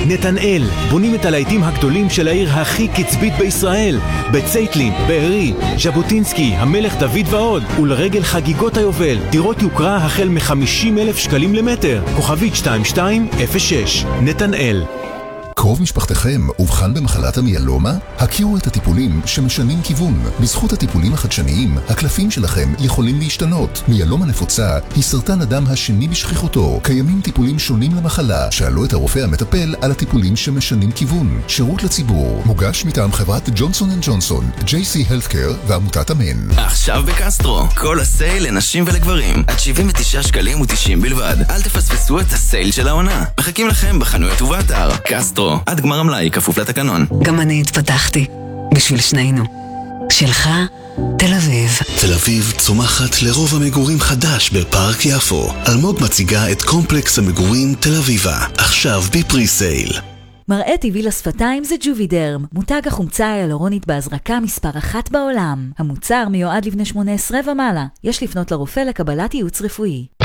נתנאל, בונים את הלהיטים הגדולים של העיר הכי קצבית בישראל. בצייטלין, בארי, ז'בוטינסקי, המלך דוד ועוד. ולרגל חגיגות היובל, דירות יוקרה החל מ-50,000 שקלים למטר. כוכבית 2206, נתנאל. קרוב משפחתכם אובחן במחלת המיאלומה? הכירו את הטיפולים שמשנים כיוון. בזכות הטיפולים החדשניים, הקלפים שלכם יכולים להשתנות. מיאלומה נפוצה היא סרטן הדם השני בשכיחותו. קיימים טיפולים שונים למחלה. שאלו את הרופא המטפל על הטיפולים שמשנים כיוון. שירות לציבור, מוגש מטעם חברת ג'ונסון אנד ג'ונסון, JC Healthcare ועמותת אמן. עכשיו בקסטרו, כל הסייל לנשים ולגברים, עד 79 שקלים ו90 בלבד. אל תפספסו את הסייל של העונה. מחכים לכם בחנויות ובאתר. קסטרו, עד גמר המלאי, כפוף לתקנון. גם אני התפתחתי, בשביל שנינו. שלך, תל אביב. תל אביב צומחת לרוב המגורים חדש בפארק יפו. אלמוג מציגה את קומפלקס המגורים תל אביבה, עכשיו בפרי סייל. מראה טבעי לשפתיים זה ג'ובידרם, מותג החומצה ההיאלורונית בהזרקה מספר 1 בעולם. המוצר מיועד לבני 18 ומעלה. יש לפנות לרופא לקבלת ייעוץ רפואי.